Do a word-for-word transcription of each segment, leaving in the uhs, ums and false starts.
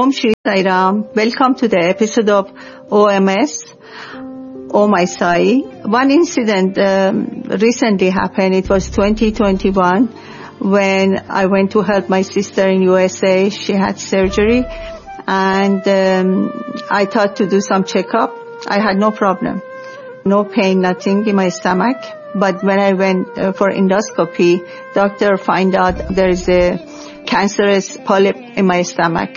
Om Shri Sai Ram. Welcome to the episode of O M S, Oh My Sai. One incident um, recently happened. It was twenty twenty-one when I went to help my sister in U S A. She had surgery and um, I thought to do some checkup. I had no problem. No pain, nothing in my stomach. But when I went uh, for endoscopy, doctor find out there is a cancerous polyp in my stomach.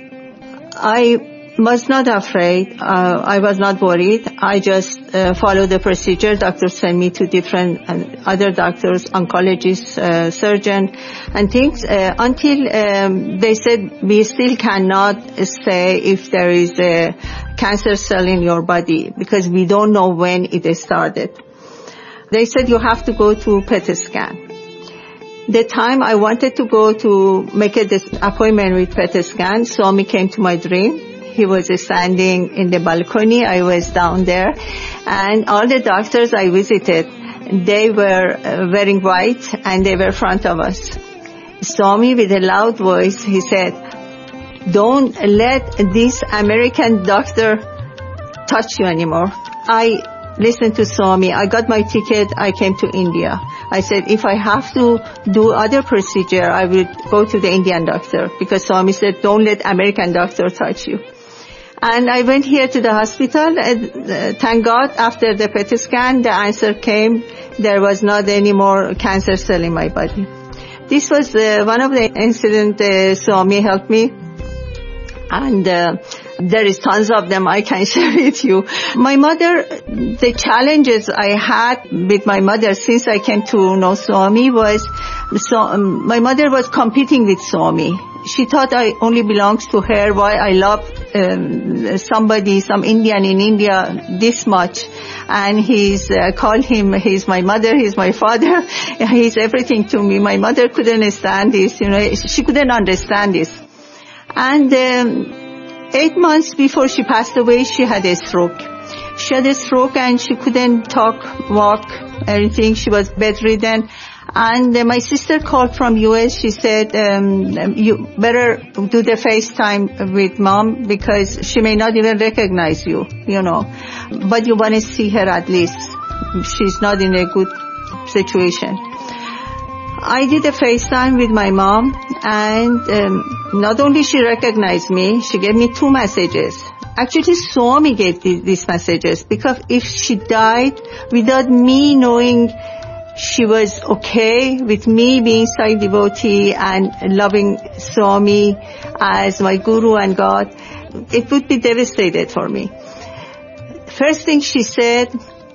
I was not afraid. Uh, I was not worried. I just uh, followed the procedure. Doctor sent me to different uh, other doctors, oncologists, uh, surgeon, and things uh, until um, they said we still cannot say if there is a cancer cell in your body because we don't know when it started. They said you have to go to P E T scan. The time I wanted to go to make a this appointment with P E T scan, Swami came to my dream. He was standing in the balcony. I was down there. And all the doctors I visited, they were uh, wearing white and they were in front of us. Swami, with a loud voice, he said, don't let this American doctor touch you anymore. I listened to Swami. I got my ticket. I came to India. I said, if I have to do other procedure, I will go to the Indian doctor because Swami said, don't let American doctor touch you. And I went here to the hospital. And, uh, thank God, after the P E T scan, the answer came. There was not any more cancer cell in my body. This was uh, one of the incidents uh, Swami helped me. And uh, there is tons of them I can share with you. My mother, the challenges I had with my mother since I came to know Swami was, so, um, my mother was competing with Swami. She thought I only belongs to her, why I love um, somebody, some Indian in India this much. And he's, uh, call him, he's my mother, he's my father, he's everything to me. My mother couldn't stand this, you know, she couldn't understand this. And um, eight months before she passed away, she had a stroke. She had a stroke and she couldn't talk, walk, anything. She was bedridden. And uh, my sister called from U S. She said, um, you better do the FaceTime with mom because she may not even recognize you, you know. But you want to see her at least. She's not in a good situation. I did a FaceTime with my mom and um, not only she recognized me, she gave me two messages. Actually, Swami gave these messages because if she died without me knowing she was okay with me being Sai devotee and loving Swami as my guru and God, it would be devastated for me. First thing she said,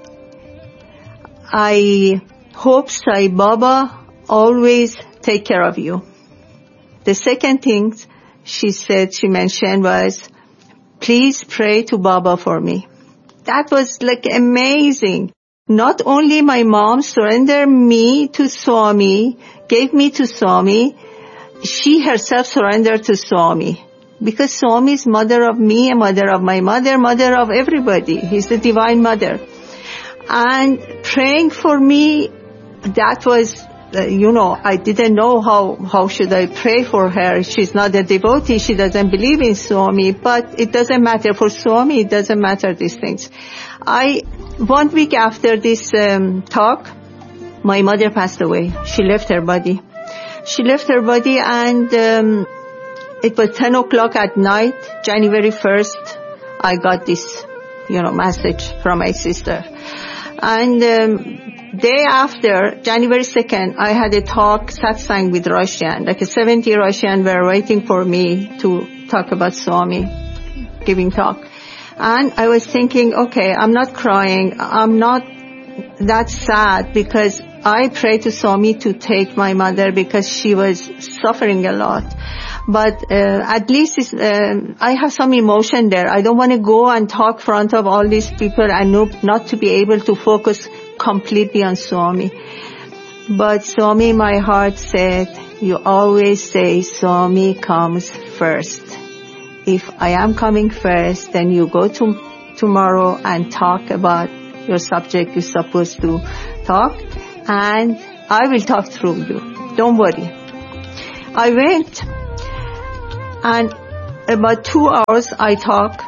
I hope Sai Baba always take care of you. The second thing she said, she mentioned was, please pray to Baba for me. That was like amazing. Not only my mom surrendered me to Swami, gave me to Swami, she herself surrendered to Swami. Because Swami is mother of me, a mother of my mother, mother of everybody. He's the divine mother. And praying for me, that was Uh, you know, I didn't know how, how should I pray for her. She's not a devotee. She doesn't believe in Swami, but it doesn't matter. For Swami, it doesn't matter these things. I, one week after this um, talk, my mother passed away. She left her body. She left her body and um, it was ten o'clock at night, January first, I got this, you know, message from my sister. And um, day after, January second, I had a talk, satsang with Russian. Like a seventy Russian were waiting for me to talk about Swami, giving talk. And I was thinking, okay, I'm not crying. I'm not that sad because I prayed to Swami to take my mother because she was suffering a lot. But uh, at least it's, uh, I have some emotion there. I don't want to go and talk in front of all these people and not to be able to focus completely on Swami. But Swami, my heart said, you always say Swami comes first. If I am coming first, then you go to tomorrow and talk about your subject you're supposed to talk, and I will talk through you. Don't worry. I went, and about two hours I talk.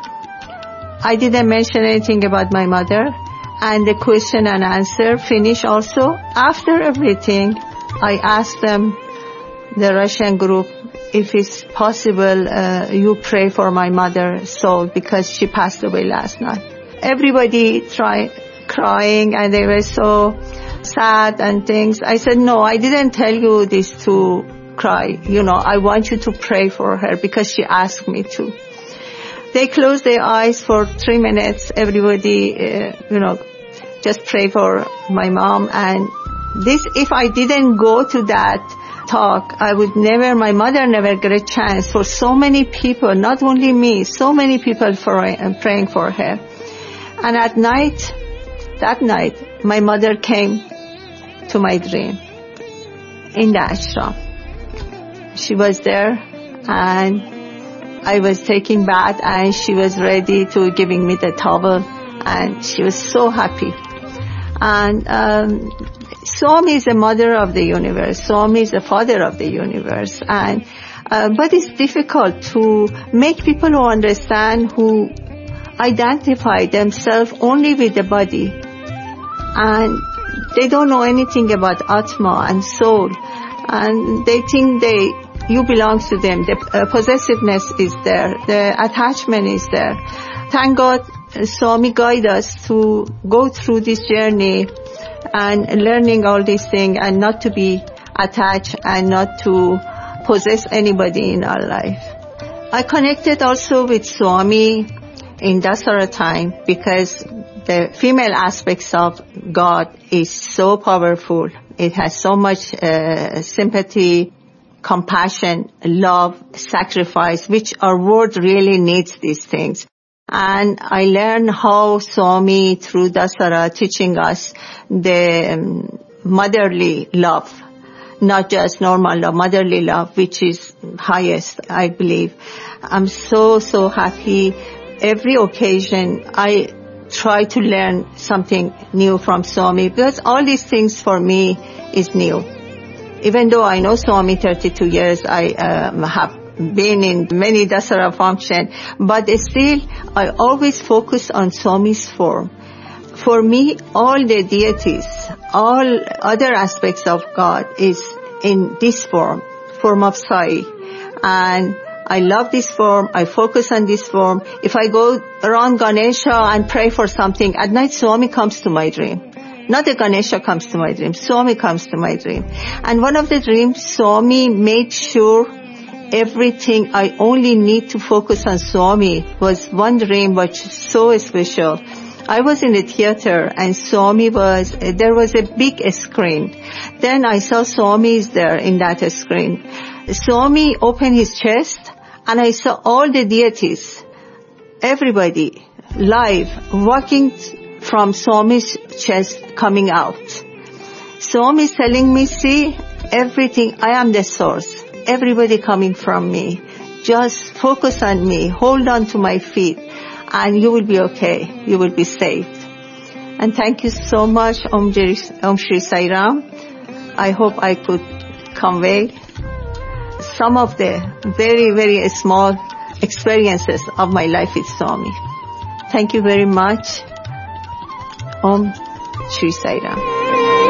I didn't mention anything about my mother. And the question and answer finish also. After everything, I asked them, the Russian group, if it's possible, uh, you pray for my mother's soul because she passed away last night. Everybody tried crying and they were so sad and things. I said, no, I didn't tell you this to cry. You know, I want you to pray for her because she asked me to. They closed their eyes for three minutes. Everybody, uh, you know, just pray for my mom. And this, if I didn't go to that talk, I would never, my mother never get a chance for so many people, not only me, so many people for, uh, praying for her. And at night, that night, my mother came to my dream in the ashram. She was there and I was taking bath and she was ready to giving me the towel and she was so happy. And um, Swami is the mother of the universe. Swami is the father of the universe. And uh, but it's difficult to make people who understand, who identify themselves only with the body, and they don't know anything about Atma and soul, and they think they you belong to them. The uh, possessiveness is there. The attachment is there. Thank God, uh, Swami guide us to go through this journey and learning all these things and not to be attached and not to possess anybody in our life. I connected also with Swami in Dasara time because the female aspects of God is so powerful. It has so much uh, sympathy, compassion, love, sacrifice, which our world really needs these things. And I learned how Swami, through Dasara, teaching us the um, motherly love, not just normal love, motherly love, which is highest, I believe. I'm so, so happy. Every occasion, I try to learn something new from Swami because all these things for me is new. Even though I know Swami thirty-two years, I um, have been in many Dasara function, but still I always focus on Swami's form. For me, all the deities, all other aspects of God is in this form, form of Sai. And I love this form. I focus on this form. If I go around Ganesha and pray for something, at night Swami comes to my dream. Not the Ganesha comes to my dream. Swami comes to my dream. And one of the dreams, Swami made sure everything I only need to focus on Swami was one dream which was so special. I was in the theater and Swami was, there was a big screen. Then I saw Swami is there in that screen. Swami opened his chest and I saw all the deities, everybody live, walking from Swami's chest coming out. Swami is telling me, see, everything, I am the source. Everybody coming from me. Just focus on me. Hold on to my feet and you will be okay. You will be saved. And thank you so much, Om, Jiri, Om Shri Sai Ram. I hope I could convey some of the very, very small experiences of my life with Swami. Thank you very much. Om Shri Sai Ram.